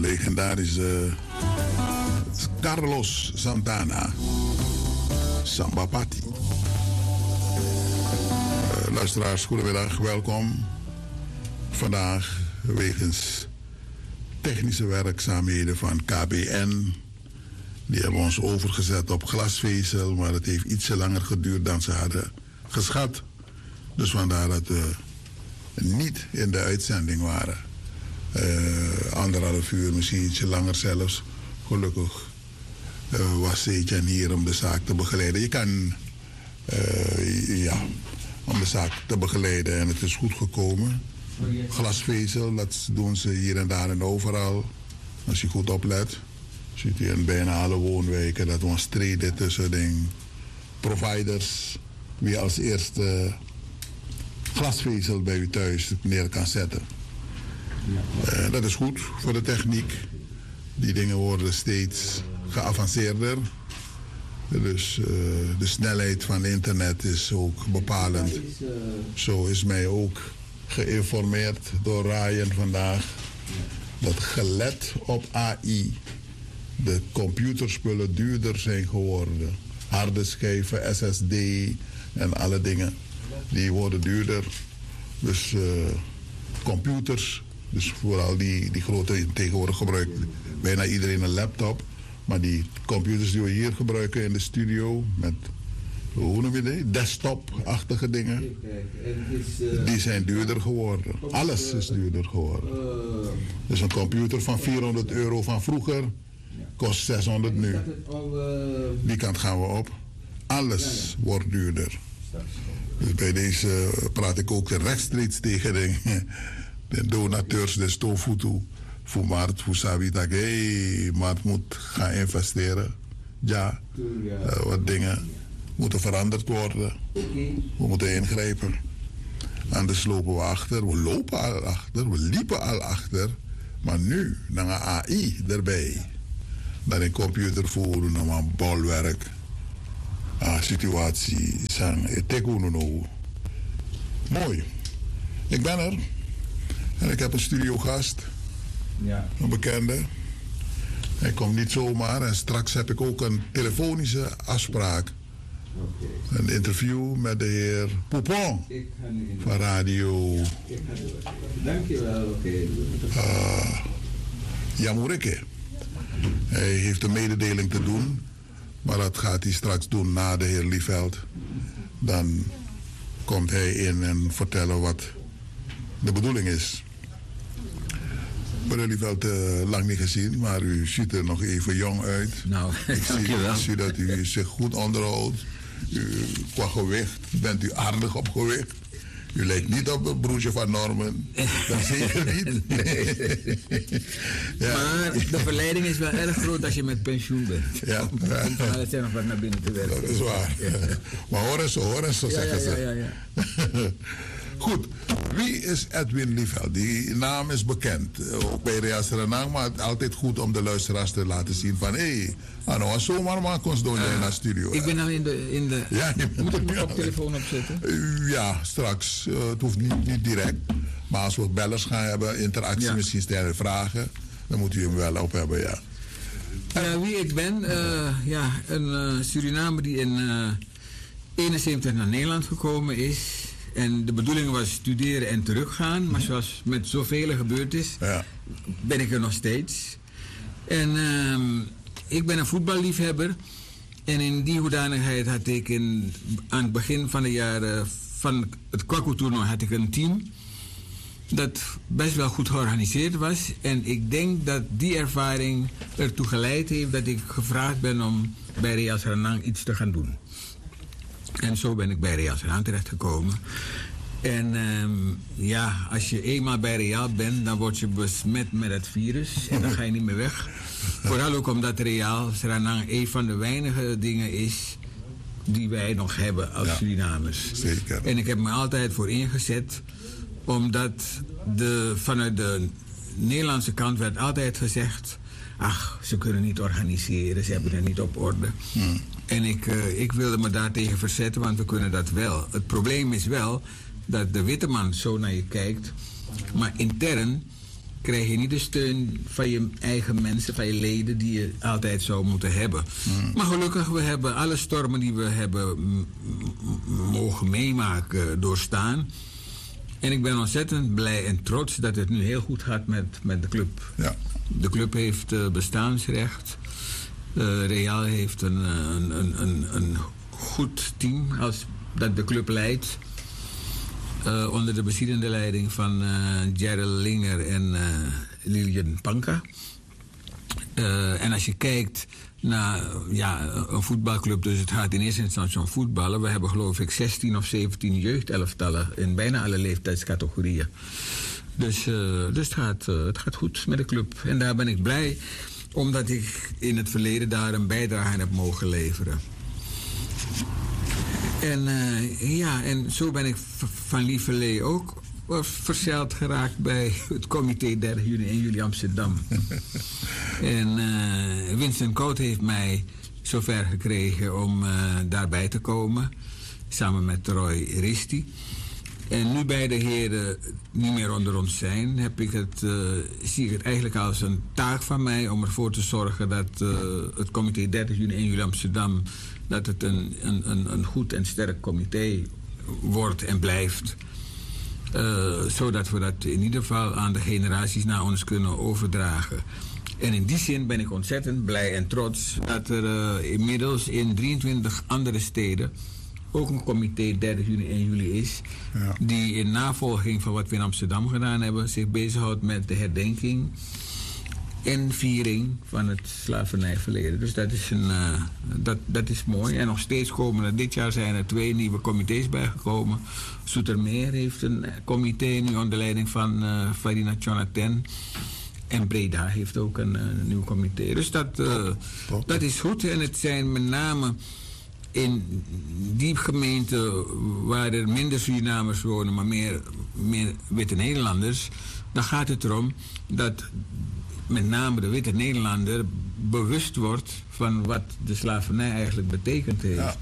legendarische Carlos Santana, Samba Party. Luisteraars, goedemiddag, welkom. Vandaag wegens technische werkzaamheden van KBN. Die hebben ons overgezet op glasvezel, maar het heeft ietsje langer geduurd dan ze hadden geschat. Dus vandaar dat we niet in de uitzending waren. 1,5 uur, misschien ietsje langer zelfs. Gelukkig was Seetjan hier om de zaak te begeleiden. Je kan, om de zaak te begeleiden en het is goed gekomen. Glasvezel, dat doen ze hier en daar en overal. Als je goed oplet, ziet je in bijna alle woonwijken dat we ons strijden tussen de providers. Wie als eerste glasvezel bij u thuis neer kan zetten. Dat is goed voor de techniek. Die dingen worden steeds geavanceerder. Dus de snelheid van internet is ook bepalend. Zo is mij ook geïnformeerd door Ryan vandaag dat gelet op AI de computerspullen duurder zijn geworden. Harde schijven, SSD en alle dingen, die worden duurder. Dus computers, dus vooral die grote, tegenwoordig gebruikt bijna iedereen een laptop. Maar die computers die we hier gebruiken in de studio met, hoe noem je die? Desktop-achtige dingen. Die zijn duurder geworden. Alles is duurder geworden. Dus een computer van €400 van vroeger kost 600 nu. Die kant gaan we op. Alles wordt duurder. Dus bij deze praat ik ook rechtstreeks tegen de donateurs, de Stofutu. Voor Maart, voor Sabi, dat Maart moet gaan investeren. Ja, wat dingen moeten veranderd worden. We moeten ingrijpen. Anders lopen we achter. We lopen al achter, we liepen al achter. Maar nu, dan een AI erbij. Dan een computer voor, dan een bolwerk. Situatie, zijn tekuno. Mooi. Ik ben er. En ik heb een studiogast. Ja. Een bekende. Hij komt niet zomaar. En straks heb ik ook een telefonische afspraak. Okay. Een interview met de heer Poupon van radio. Dankjewel. Jamureke. Hij heeft een mededeling te doen. Maar dat gaat hij straks doen na de heer Lieveld. Dan komt hij in en vertellen wat de bedoeling is. Meneer Lieveld, lang niet gezien, maar u ziet er nog even jong uit. Nou, ik zie dat u zich goed onderhoudt. Qua gewicht bent u aardig op gewicht. U lijkt niet op het broertje van Norman. Dat zeker niet. Ja. Maar de verleiding is wel erg groot als je met pensioen bent. Ja. Om nog wat naar binnen te werken. Dat is waar. Ja. Maar hoor eens, zo zeggen ze. Ja. Goed, wie is Edwin Lieveld? Die naam is bekend, ook bij Reas Renang, maar het is altijd goed om de luisteraars te laten zien van nou, zomaar maken ons door naar de studio. Ik ben al in de... Ja, moet ik mijn telefoon opzetten? Ja, straks. Het hoeft niet direct. Maar als we bellers gaan hebben, interactie, misschien stellen vragen, dan moet u hem wel op hebben, ja. Wie ik ben? Een Surinamer die in 71 naar Nederland gekomen is. En de bedoeling was studeren en teruggaan. Maar zoals met zoveel gebeurd is, ben ik er nog steeds. En ik ben een voetballiefhebber. En in die hoedanigheid had ik aan het begin van de jaren van het Kwaku-toernooi had ik een team dat best wel goed georganiseerd was. En ik denk dat die ervaring ertoe geleid heeft dat ik gevraagd ben om bij Reas Renang iets te gaan doen. En zo ben ik bij Real Renang terechtgekomen. En als je eenmaal bij Real bent, dan word je besmet met het virus. En dan ga je niet meer weg. Vooral ook omdat Real Renang een van de weinige dingen is die wij nog hebben als Surinamers. Zeker. En ik heb me altijd voor ingezet, omdat vanuit de Nederlandse kant werd altijd gezegd: ach, ze kunnen niet organiseren, ze hebben het niet op orde. En ik wilde me daartegen verzetten, want we kunnen dat wel. Het probleem is wel dat de witte man zo naar je kijkt, maar intern krijg je niet de steun van je eigen mensen, van je leden, die je altijd zou moeten hebben. Maar gelukkig, we hebben alle stormen die we hebben mogen meemaken, doorstaan. En ik ben ontzettend blij en trots dat het nu heel goed gaat met de club. Ja. De club heeft bestaansrecht. Real heeft een goed team als dat de club leidt. Onder de bezielende leiding van Gerald Linger en Lilian Panka. En als je kijkt naar een voetbalclub, dus het gaat in eerste instantie om voetballen. We hebben geloof ik 16 of 17 jeugdelftallen in bijna alle leeftijdscategorieën. Dus het gaat goed met de club. En daar ben ik blij, omdat ik in het verleden daar een bijdrage aan heb mogen leveren. En zo ben ik van lieverlee ook verzeild geraakt bij het comité 30 juni 1 juli Amsterdam. En Winston Koot heeft mij zover gekregen om daarbij te komen, samen met Roy Risti. En nu beide heren niet meer onder ons zijn, zie ik het eigenlijk als een taak van mij om ervoor te zorgen dat het comité 30 juni 1 juli Amsterdam, dat het een goed en sterk comité wordt en blijft. Zodat we dat in ieder geval aan de generaties na ons kunnen overdragen. En in die zin ben ik ontzettend blij en trots dat er inmiddels in 23 andere steden ook een comité 30 juni 1 juli is. Ja. Die in navolging van wat we in Amsterdam gedaan hebben zich bezighoudt met de herdenking en viering van het slavernijverleden. Dus dat is mooi. En nog steeds komen er, dit jaar zijn er 2 nieuwe comité's bijgekomen. Zoetermeer heeft een comité nu onder leiding van Farina Jonathan. En Breda heeft ook een nieuw comité. Dus dat is goed. En het zijn met name in die gemeenten waar er minder Surinamers wonen, maar meer witte Nederlanders, dan gaat het erom dat met name de witte Nederlander bewust wordt van wat de slavernij eigenlijk betekend heeft. Ja.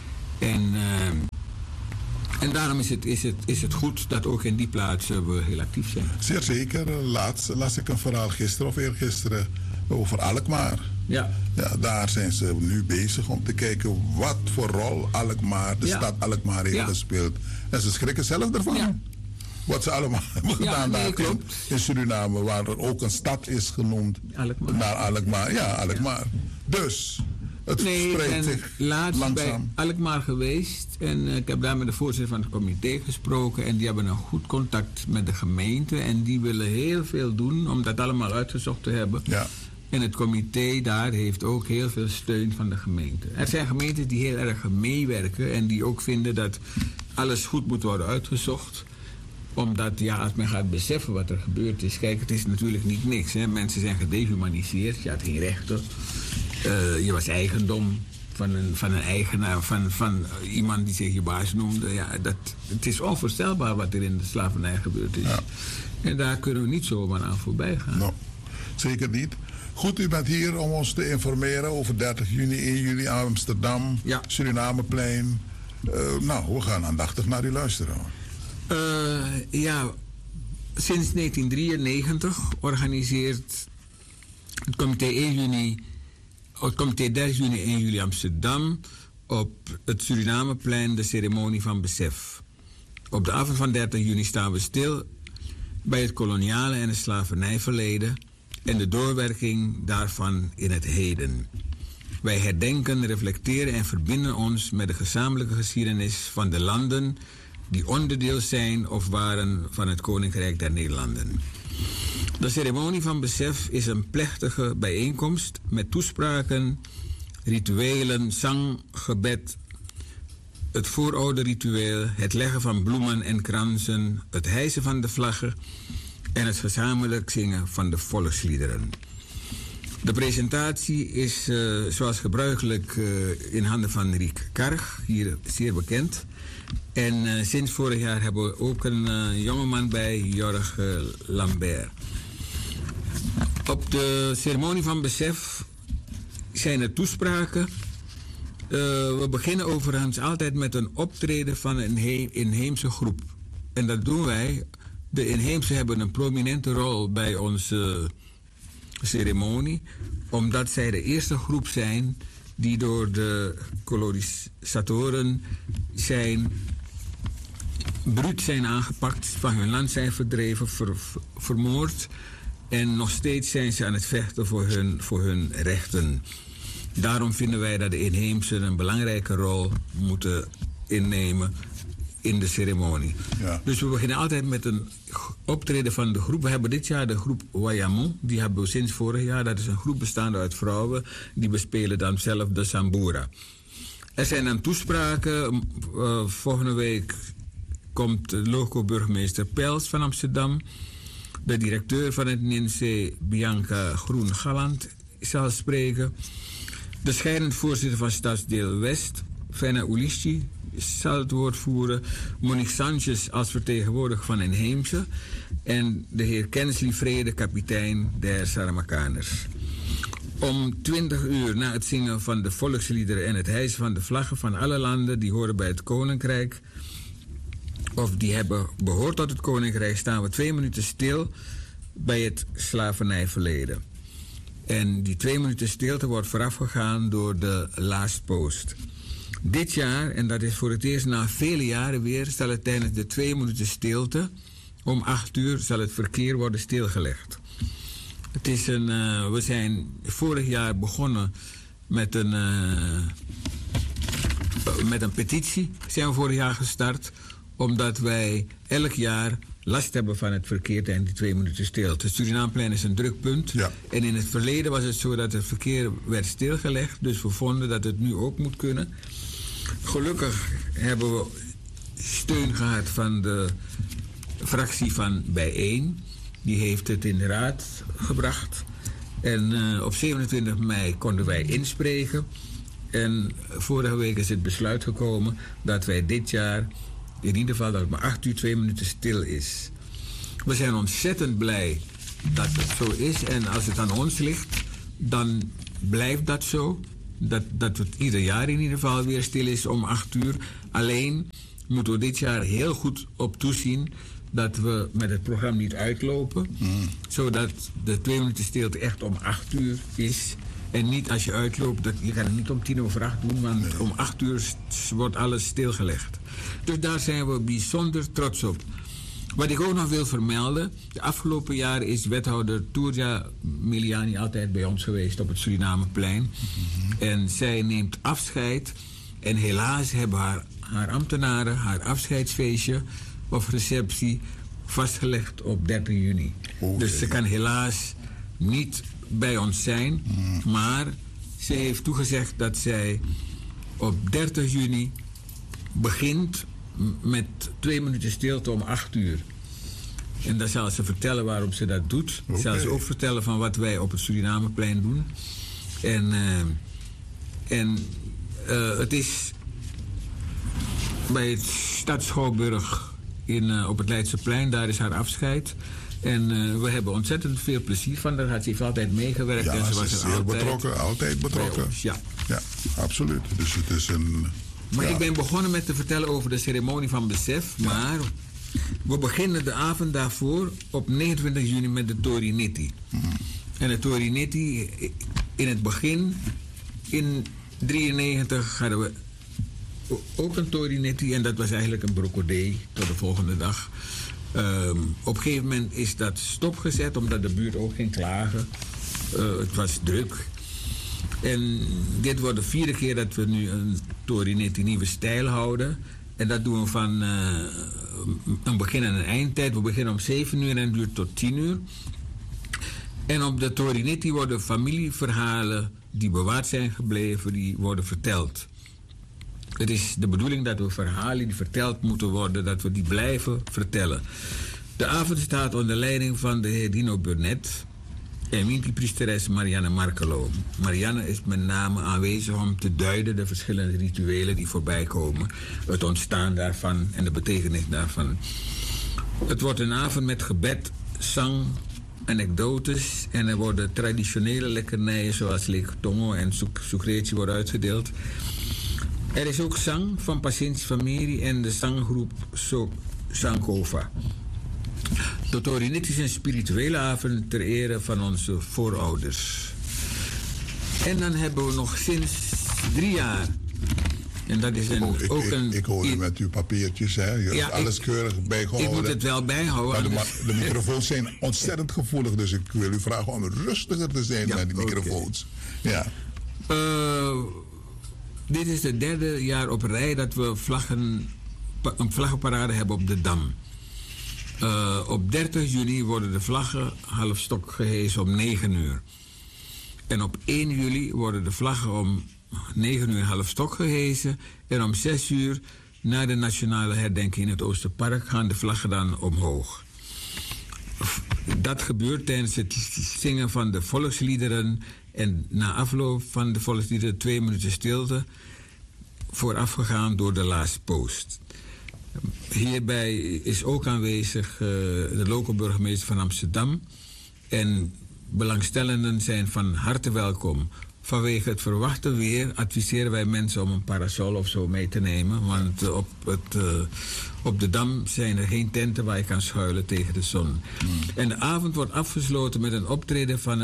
En daarom is het goed dat ook in die plaatsen we heel actief zijn. Zeer zeker. Laatst las ik een verhaal gisteren of eergisteren over Alkmaar. Ja. Ja, daar zijn ze nu bezig om te kijken wat voor rol Alkmaar, de stad Alkmaar heeft gespeeld. En ze schrikken zelf ervan. Ja. Wat ze allemaal hebben gedaan daar in Suriname, waar er ook een stad is genoemd naar Alkmaar. Ja, Alkmaar. Ja. Dus het spreidt zich langzaam. Bij Alkmaar geweest en ik heb daar met de voorzitter van het comité gesproken en die hebben een goed contact met de gemeente en die willen heel veel doen om dat allemaal uitgezocht te hebben. Ja. En het comité daar heeft ook heel veel steun van de gemeente. Er zijn gemeenten die heel erg meewerken en die ook vinden dat alles goed moet worden uitgezocht. Omdat, als men gaat beseffen wat er gebeurd is. Kijk, het is natuurlijk niet niks. Hè. Mensen zijn gedehumaniseerd. Je had geen rechten. Je was eigendom van een eigenaar. Van iemand die zich je baas noemde. Ja, het is onvoorstelbaar wat er in de slavernij gebeurd is. Ja. En daar kunnen we niet zomaar aan voorbij gaan. No, zeker niet. Goed, u bent hier om ons te informeren over 30 juni, 1 juli Amsterdam. Ja. Surinameplein. We gaan aandachtig naar u luisteren. Sinds 1993 organiseert het comité 30 juni 1 juli Amsterdam op het Surinameplein de ceremonie van besef. Op de avond van 30 juni staan we stil bij het koloniale en het slavernijverleden en de doorwerking daarvan in het heden. Wij herdenken, reflecteren en verbinden ons met de gezamenlijke geschiedenis van de landen die onderdeel zijn of waren van het Koninkrijk der Nederlanden. De ceremonie van besef is een plechtige bijeenkomst met toespraken, rituelen, zang, gebed, het voorouderritueel, het leggen van bloemen en kransen, het hijsen van de vlaggen en het gezamenlijk zingen van de volksliederen. De presentatie is zoals gebruikelijk in handen van Riek Karg, hier zeer bekend. En sinds vorig jaar hebben we ook een jongeman bij, Jorg Lambert. Op de ceremonie van besef zijn er toespraken. We beginnen overigens altijd met een optreden van een inheemse groep. En dat doen wij De inheemsen hebben een prominente rol bij onze ceremonie, omdat zij de eerste groep zijn die door de kolonisatoren bruut zijn aangepakt, van hun land zijn verdreven, vermoord. En nog steeds zijn ze aan het vechten voor hun rechten. Daarom vinden wij dat de inheemsen een belangrijke rol moeten innemen in de ceremonie. Ja. Dus we beginnen altijd met een optreden van de groep. We hebben dit jaar de groep Wayamon. Die hebben we sinds vorig jaar. Dat is een groep bestaande uit vrouwen. Die bespelen dan zelf de sambura. Er zijn dan toespraken. Volgende week komt de loco-burgemeester Pels van Amsterdam. De directeur van het NINSE, Bianca Groen-Galland, zal spreken. De scheidend voorzitter van Stadsdeel West, Fena Ulici, zal het woord voeren. Monique Sanchez als vertegenwoordiger van Inheemse. En de heer Kensley Vrede, kapitein der Saramakaners. Om 20 uur na het zingen van de volksliederen en het hijsen van de vlaggen van alle landen die horen bij het Koninkrijk, of die hebben behoord tot het Koninkrijk, staan we 2 minuten stil bij het slavernijverleden. En die 2 minuten stilte wordt voorafgegaan door de last post. Dit jaar, en dat is voor het eerst na vele jaren weer, zal het tijdens de 2 minuten stilte, om 8 uur, zal het verkeer worden stilgelegd. Het is we zijn vorig jaar begonnen met een petitie. Zijn we vorig jaar gestart, omdat wij elk jaar last hebben van het verkeer tijdens die 2 minuten stilte. Het Surinameplein is een druk punt. Ja. En in het verleden was het zo dat het verkeer werd stilgelegd. Dus we vonden dat het nu ook moet kunnen. Gelukkig hebben we steun gehad van de fractie van Bijeen. Die heeft het in de raad gebracht. En op 27 mei konden wij inspreken. En vorige week is het besluit gekomen dat wij dit jaar, in ieder geval dat het maar 8 uur 2 minuten stil is. We zijn ontzettend blij dat het zo is. En als het aan ons ligt, dan blijft dat zo. Dat het ieder jaar in ieder geval weer stil is om 8 uur. Alleen moeten we dit jaar heel goed op toezien dat we met het programma niet uitlopen. Zodat de 2 minuten stilte echt om 8 uur is. En niet als je uitloopt, je kan het niet om 8:10 doen, want om 8 uur wordt alles stilgelegd. Dus daar zijn we bijzonder trots op. Wat ik ook nog wil vermelden, de afgelopen jaren is wethouder Toerja Miliani altijd bij ons geweest op het Surinameplein. En zij neemt afscheid. En helaas hebben haar ambtenaren haar afscheidsfeestje of receptie vastgelegd op 30 juni. Dus ze kan helaas niet bij ons zijn. Maar ze heeft toegezegd dat zij op 30 juni begint met 2 minuten stilte om 8 uur. En dan zal ze vertellen waarom ze dat doet. Zal ze ook vertellen van wat wij op het Surinameplein doen. En het is bij het Stad Schouwburg op het Leidseplein, daar is haar afscheid. En we hebben ontzettend veel plezier van. Daar had ze altijd meegewerkt. Ja, en ze was zeer betrokken, altijd betrokken. Ja, absoluut. Dus het is een... Maar ik ben begonnen met te vertellen over de ceremonie van besef. Ja. Maar we beginnen de avond daarvoor op 29 juni met de Toriniti. En de Toriniti, in het begin, in 1993 hadden we ook een Toriniti. En dat was eigenlijk een brocodee tot de volgende dag. Op een gegeven moment is dat stopgezet, omdat de buurt ook ging klagen. Het was druk. En dit wordt de 4e keer dat we nu een Toriniti nieuwe stijl houden. En dat doen we van een begin- en een eindtijd. We beginnen om 7 uur en het duurt tot 10 uur. En op de Toriniti worden familieverhalen die bewaard zijn gebleven, die worden verteld. Het is de bedoeling dat we verhalen die verteld moeten worden, dat we die blijven vertellen. De avond staat onder leiding van de heer Dino Burnett en winkiepriesteres Marianne Markelo. Marianne is met name aanwezig om te duiden de verschillende rituelen die voorbij komen. Het ontstaan daarvan en de betekenis daarvan. Het wordt een avond met gebed, zang, anekdotes en er worden traditionele lekkernijen zoals leektongo en soekreetje worden uitgedeeld. Er is ook zang van Patiëntie Familie en de zanggroep Sankova. De Torinit is een spirituele avond ter ere van onze voorouders. En dan hebben we nog sinds 3 jaar. En dat is ik hoorde met uw papiertjes, hè? Je hebt alles keurig bijgehouden. Ik moet het wel bijhouden. Maar de microfoons zijn ontzettend gevoelig, dus ik wil u vragen om rustiger te zijn met die microfoons. Ja. Dit is het 3e jaar op rij dat we een vlaggenparade hebben op de Dam. Op 30 juni worden de vlaggen half stok gehesen om 9 uur. En op 1 juli worden de vlaggen om 9 uur half stok gehesen. En om 6 uur, na de nationale herdenking in het Oosterpark, gaan de vlaggen dan omhoog. Dat gebeurt tijdens het zingen van de volksliederen. En na afloop van de volksliederen 2 minuten stilte, voorafgegaan door de last post. Hierbij is ook aanwezig de lokale burgemeester van Amsterdam. En belangstellenden zijn van harte welkom. Vanwege het verwachte weer adviseren wij mensen om een parasol of zo mee te nemen. Want op de Dam zijn er geen tenten waar je kan schuilen tegen de zon. En de avond wordt afgesloten met een optreden van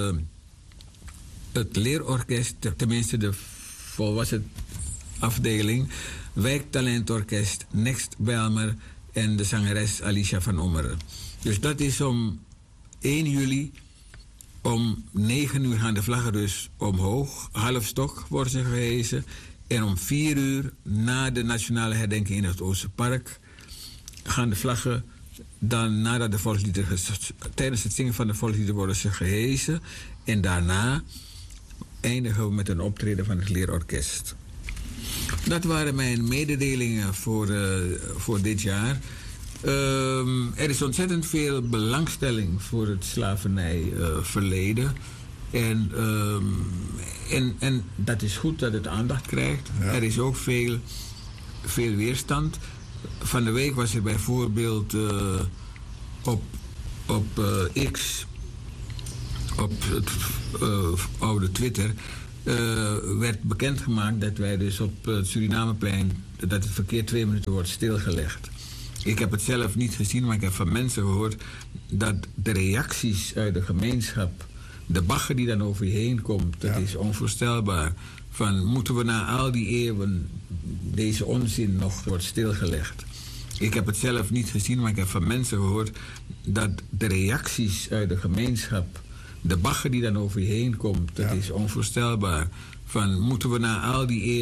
het leerorkest, tenminste de volwassen afdeling, Wijktalentorkest Next Bijlmer en de zangeres Alicia van Ommeren. Dus dat is om 1 juli. Om 9 uur gaan de vlaggen dus omhoog. Half stok worden ze gehesen. En om 4 uur, na de nationale herdenking in het Oosterpark, gaan de vlaggen dan, nadat de volksliederen, tijdens het zingen van de volksliederen worden ze gehesen. En daarna eindigen we met een optreden van het leerorkest. Dat waren mijn mededelingen voor dit jaar. Er is ontzettend veel belangstelling voor het slavernijverleden. En dat is goed dat het aandacht krijgt. Ja. Er is ook veel weerstand. Van de week was er bijvoorbeeld op X, op het oude Twitter, werd bekendgemaakt dat wij dus op het Surinameplein, dat het verkeer 2 minuten wordt stilgelegd. Ik heb het zelf niet gezien, maar ik heb van mensen gehoord dat de reacties uit de gemeenschap, de bagger die dan over je heen komt, dat is onvoorstelbaar. Van, moeten we na al die eeuwen deze onzin nog wordt stilgelegd? Ik heb het zelf niet gezien, maar ik heb van mensen gehoord dat de reacties uit de gemeenschap, de bagger die dan over je heen komt, dat is onvoorstelbaar. Van, moeten we na al die eeuwen